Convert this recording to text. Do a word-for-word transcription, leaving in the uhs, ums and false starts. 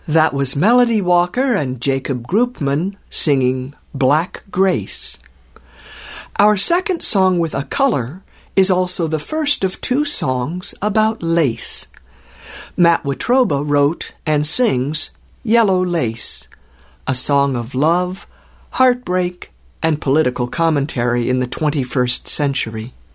That was Melody Walker and Jacob Groopman singing Black Grace. Our second song with a color is also the first of two songs about lace. Matt Watroba wrote and sings Yellow Lace, a song of love, heartbreak, and political commentary in the twenty-first century.